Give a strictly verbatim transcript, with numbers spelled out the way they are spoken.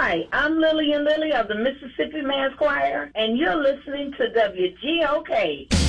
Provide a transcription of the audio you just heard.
Hi, I'm Lillian Lilly of the Mississippi Mass Choir, and you're listening to W G O K.